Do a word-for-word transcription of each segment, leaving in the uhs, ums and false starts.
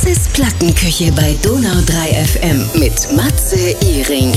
Matzes Plattenküche bei Donau drei F M mit Matze Ihring.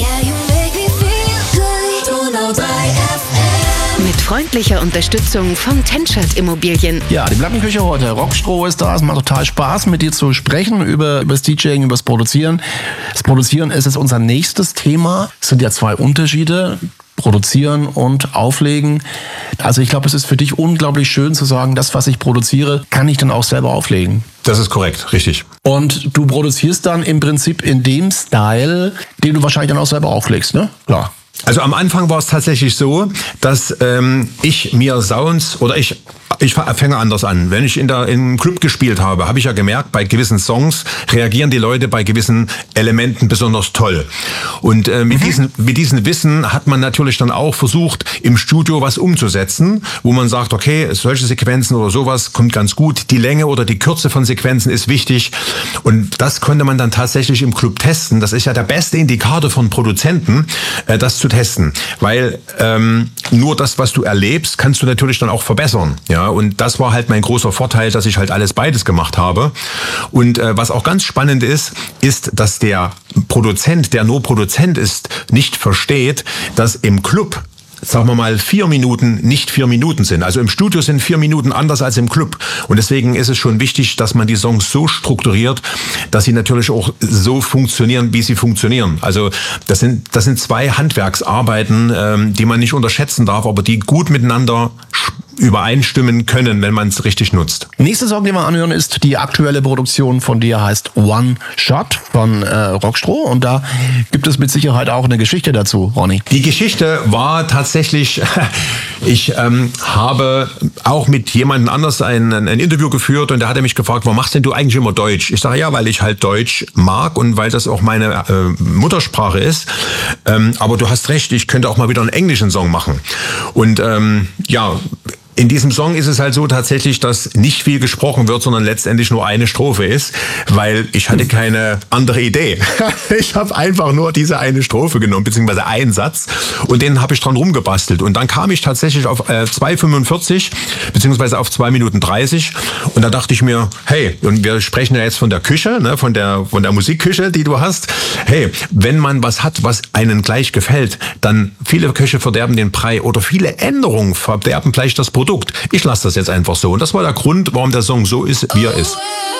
Donau drei F M. Mit freundlicher Unterstützung von Tenschert Immobilien. Ja, die Plattenküche heute. Rockstroh ist da. Es macht total Spaß, mit dir zu sprechen über, über das DJing, über das Produzieren. Das Produzieren ist jetzt unser nächstes Thema. Es sind ja zwei Unterschiede. Produzieren und auflegen. Also ich glaube, es ist für dich unglaublich schön zu sagen, das, was ich produziere, kann ich dann auch selber auflegen. Das ist korrekt, richtig. Und du produzierst dann im Prinzip in dem Style, den du wahrscheinlich dann auch selber auflegst, ne? Klar. Also am Anfang war es tatsächlich so, dass ähm, ich mir Sounds oder ich ich fange anders an. Wenn ich in der im Club gespielt habe, habe ich ja gemerkt, bei gewissen Songs reagieren die Leute bei gewissen Elementen besonders toll. Und äh, mit mhm. diesen mit diesem Wissen hat man natürlich dann auch versucht, im Studio was umzusetzen, wo man sagt, okay, solche Sequenzen oder sowas kommt ganz gut. Die Länge oder die Kürze von Sequenzen ist wichtig. Und das konnte man dann tatsächlich im Club testen. Das ist ja der beste Indikator von Produzenten, äh, das zu testen, weil ähm, nur das, was du erlebst, kannst du natürlich dann auch verbessern. Ja, und das war halt mein großer Vorteil, dass ich halt alles beides gemacht habe. Und äh, was auch ganz spannend ist, ist, dass der Produzent, der nur Produzent ist, nicht versteht, dass im Club, sagen wir mal, vier Minuten nicht vier Minuten sind. Also im Studio sind vier Minuten anders als im Club. Und deswegen ist es schon wichtig, dass man die Songs so strukturiert, dass sie natürlich auch so funktionieren, wie sie funktionieren. Also das sind das sind zwei Handwerksarbeiten, ähm, die man nicht unterschätzen darf, aber die gut miteinander übereinstimmen können, wenn man es richtig nutzt. Nächste Song, die wir anhören, ist die aktuelle Produktion von dir, heißt One Shot von äh, Rockstroh. Und da gibt es mit Sicherheit auch eine Geschichte dazu, Ronny. Die Geschichte war tatsächlich, ich ähm, habe auch mit jemandem anders ein, ein Interview geführt und der hatte mich gefragt, warum machst denn du eigentlich immer Deutsch? Ich sage, ja, weil ich halt Deutsch mag und weil das auch meine äh, Muttersprache ist. Ähm, aber du hast recht, ich könnte auch mal wieder einen englischen Song machen. Und ähm, ja, in diesem Song ist es halt so tatsächlich, dass nicht viel gesprochen wird, sondern letztendlich nur eine Strophe ist, weil ich hatte keine andere Idee. Ich habe einfach nur diese eine Strophe genommen, beziehungsweise einen Satz, und den habe ich dran rumgebastelt. Und dann kam ich tatsächlich auf äh, zwei fünfundvierzig, beziehungsweise auf zwei Minuten dreißig. Und da dachte ich mir, hey, und wir sprechen ja jetzt von der Küche, ne, von der von der Musikküche, die du hast. Hey, wenn man was hat, was einen gleich gefällt, dann viele Köche verderben den Brei oder viele Änderungen verderben vielleicht das Produkt. Ich lasse das jetzt einfach so. Und das war der Grund, warum der Song so ist, wie er ist.